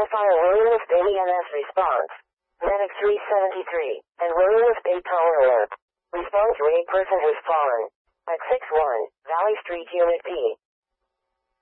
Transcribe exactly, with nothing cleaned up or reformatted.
Identify a Williams Bay E M S response. Medic three seventy-three, and Williams Bay Tower Alert. Respond to a person who's fallen. At six one, Valley Street Unit P.